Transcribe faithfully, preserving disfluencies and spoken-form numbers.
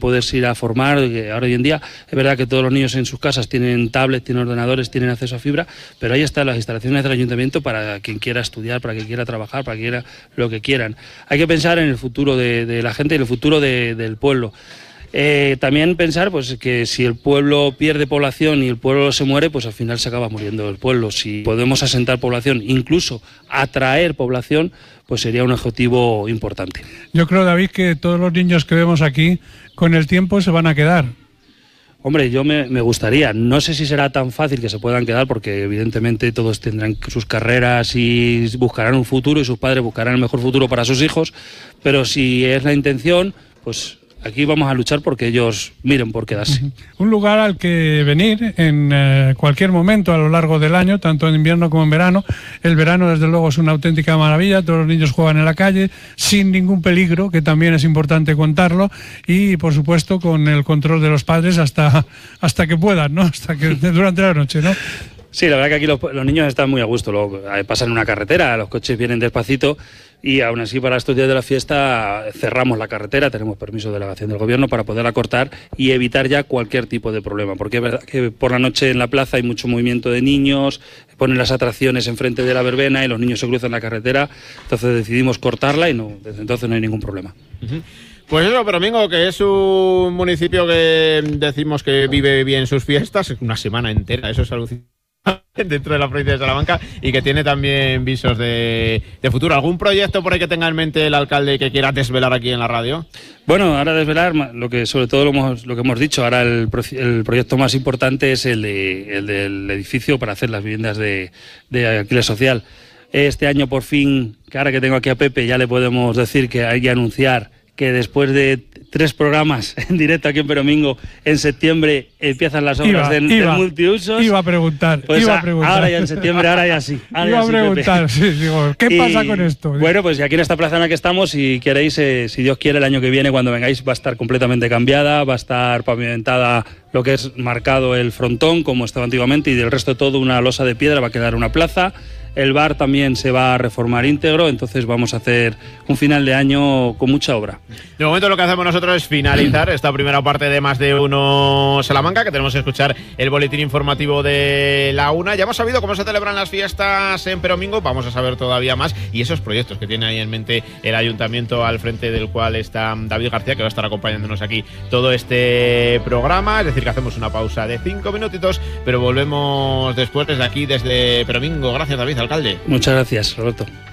puedes ir a formar. Ahora hoy en día es verdad que todos los niños en sus casas tienen tablets, tienen ordenadores, tienen acceso a fibra, pero ahí están las instalaciones del ayuntamiento para quien quiera estudiar, para quien quiera trabajar, para quien quiera lo que quieran. Hay que pensar en el futuro de, de la gente y en el futuro de, del pueblo. Eh, también pensar pues que si el pueblo pierde población y el pueblo se muere, pues al final se acaba muriendo el pueblo. Si podemos asentar población, incluso atraer población, pues sería un objetivo importante. Yo creo, David, que todos los niños que vemos aquí con el tiempo se van a quedar. Hombre, yo me, me gustaría, no sé si será tan fácil que se puedan quedar, porque evidentemente todos tendrán sus carreras y buscarán un futuro y sus padres buscarán el mejor futuro para sus hijos, pero si es la intención, pues aquí vamos a luchar porque ellos miren por quedarse. Uh-huh. Un lugar al que venir en eh, cualquier momento a lo largo del año, tanto en invierno como en verano. El verano, desde luego, es una auténtica maravilla. Todos los niños juegan en la calle sin ningún peligro, que también es importante contarlo, y, por supuesto, con el control de los padres hasta, hasta que puedan, ¿no? Hasta que durante la noche, ¿no? Sí, la verdad que aquí los, los niños están muy a gusto. Luego, pasan una carretera, los coches vienen despacito y aún así para estos días de la fiesta cerramos la carretera, tenemos permiso de delegación del gobierno para poderla cortar y evitar ya cualquier tipo de problema, porque es verdad que por la noche en la plaza hay mucho movimiento de niños, ponen las atracciones enfrente de la verbena y los niños se cruzan la carretera, entonces decidimos cortarla y no, desde entonces no hay ningún problema. Uh-huh. Pues eso, Peromingo, que es un municipio que decimos que vive bien sus fiestas, una semana entera, eso es alucinante, dentro de la provincia de Salamanca, y que tiene también visos de, de futuro. ¿Algún proyecto por ahí que tenga en mente el alcalde que quiera desvelar aquí en la radio? Bueno, ahora desvelar lo que sobre todo lo, hemos, lo que hemos dicho. Ahora el, el proyecto más importante es el, de, el del edificio para hacer las viviendas de, de alquiler social. Este año por fin, que ahora que tengo aquí a Pepe, ya le podemos decir que hay que anunciar que después de tres programas en directo aquí en Peromingo, en septiembre empiezan las obras iba, de, iba, de multiusos. Iba a preguntar, pues iba a, a preguntar. Ahora ya en septiembre, ahora ya sí. Ahora iba ya a sí, preguntar, sí, digo, ¿qué y, pasa con esto? Bueno, pues aquí en esta plaza en la que estamos, si queréis, eh, si Dios quiere, el año que viene, cuando vengáis, va a estar completamente cambiada, va a estar pavimentada lo que es marcado el frontón, como estaba antiguamente, y del resto de todo una losa de piedra, va a quedar una plaza. El bar también se va a reformar íntegro, entonces vamos a hacer un final de año con mucha obra. De momento lo que hacemos nosotros es finalizar esta primera parte de Más de Uno Salamanca, que tenemos que escuchar el boletín informativo de la una. Ya hemos sabido cómo se celebran las fiestas en Peromingo, vamos a saber todavía más, y esos proyectos que tiene ahí en mente el ayuntamiento, al frente del cual está David García, que va a estar acompañándonos aquí todo este programa. Es decir, que hacemos una pausa de cinco minutitos, pero volvemos después desde aquí, desde Peromingo. Gracias, David, alcalde. Muchas gracias, Roberto.